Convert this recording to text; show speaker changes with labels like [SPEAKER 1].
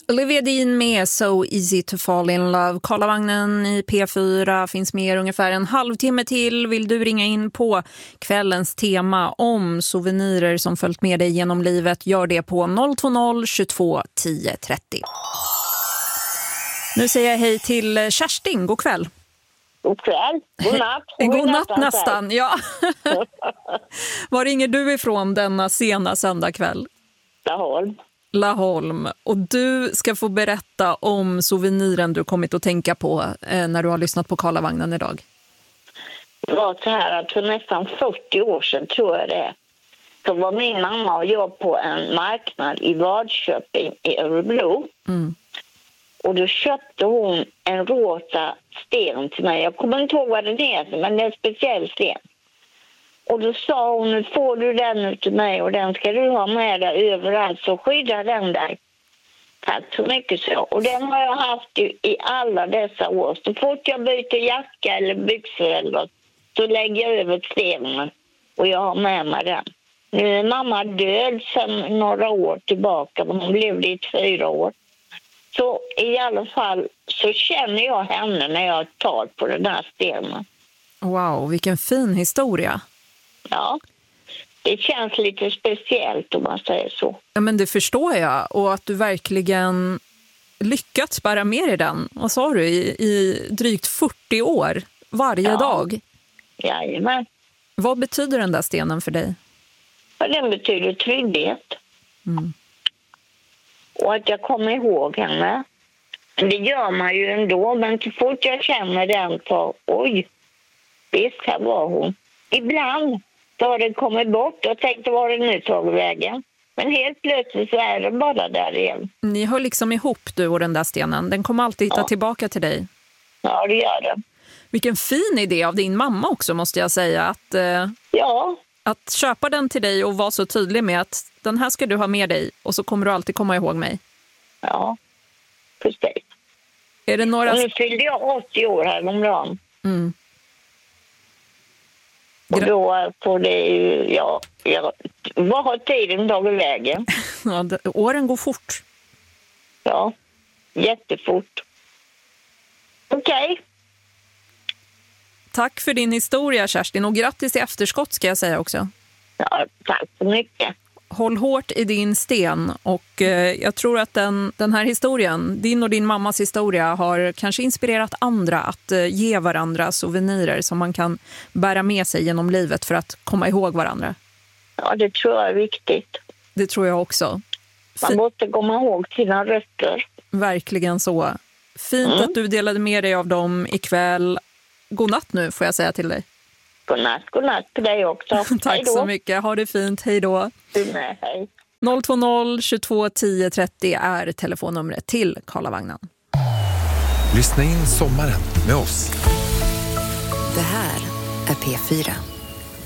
[SPEAKER 1] Olivia Dean med So Easy to Fall in Love. Karlavagnen i P4 finns med ungefär en halvtimme till. Vill du ringa in på kvällens tema om souvenirer som följt med dig genom livet, gör det på 020 22 10 30. Nu säger jag hej till Kerstin. God kväll.
[SPEAKER 2] God kväll. God natt.
[SPEAKER 1] God natt nästan, ja. Var ringer du ifrån denna sena söndagkväll? Laholm. Och du ska få berätta om souveniren du kommit att tänka på när du har lyssnat på Karlavagnen idag.
[SPEAKER 2] Det var så här att för nästan 40 år sedan, tror jag det, så var min mamma och jag på en marknad i Vadköping i Örebro. Mm. Och då köpte hon en rosa sten till mig. Jag kommer inte ihåg vad den heter, men det är en speciell sten. Och då sa hon, nu får du den till mig och den ska du ha med dig överallt, så skydda den där. Tack så mycket så. Och den har jag haft i alla dessa år. Så fort jag byter jacka eller byxor eller något, så lägger jag över stenen och jag har med mig den. Nu är mamma död sedan några år tillbaka, men hon blev det i 4 år. Så i alla fall så känner jag henne när jag tar på den här stenen.
[SPEAKER 1] Wow, vilken fin historia.
[SPEAKER 2] Ja, det känns lite speciellt om man säger så.
[SPEAKER 1] Ja, men det förstår jag. Och att du verkligen lyckats bära med dig den. Vad sa du? I drygt 40 år. Varje dag.
[SPEAKER 2] Jajamän.
[SPEAKER 1] Vad betyder den där stenen för dig?
[SPEAKER 2] Ja, den betyder trygghet. Mm. Och att jag kommer ihåg henne. Det gör man ju ändå. Men så fort jag känner den så, oj, visst här var hon. Ibland så har den kommit bort och tänkte var den nu tagit vägen. Men helt plötsligt så är den bara där igen. Ni
[SPEAKER 1] hör liksom ihop, du och den där stenen. Den kommer alltid hitta tillbaka till dig.
[SPEAKER 2] Ja, det gör den.
[SPEAKER 1] Vilken fin idé av din mamma också, måste jag säga. Att köpa den till dig och vara så tydlig med att den här ska du ha med dig och så kommer du alltid komma ihåg mig.
[SPEAKER 2] Ja, precis.
[SPEAKER 1] Är det några...
[SPEAKER 2] Och nu fyllde jag 80 år här om dagen. Mm. Och då får det ju, vad har tiden tagit vägen?
[SPEAKER 1] Ja, åren går fort.
[SPEAKER 2] Ja, jättefort. Okej.
[SPEAKER 1] Tack för din historia, Kerstin, och grattis i efterskott ska jag säga också.
[SPEAKER 2] Ja, tack så mycket.
[SPEAKER 1] Håll hårt i din sten och jag tror att den här historien, din och din mammas historia, har kanske inspirerat andra att ge varandra souvenirer som man kan bära med sig genom livet för att komma ihåg varandra.
[SPEAKER 2] Ja, det tror jag är viktigt.
[SPEAKER 1] Det tror jag också.
[SPEAKER 2] Man måste komma ihåg sina rötter.
[SPEAKER 1] Verkligen så. Fint att du delade med dig av dem ikväll. God natt nu, får jag säga till dig.
[SPEAKER 2] God natt till dig också.
[SPEAKER 1] Tack så mycket, ha det fint, hej då.
[SPEAKER 2] Hej.
[SPEAKER 1] 020 22 10 30 är telefonnumret till Karlavagnen.
[SPEAKER 3] Lyssna in sommaren med oss.
[SPEAKER 4] Det här är P4.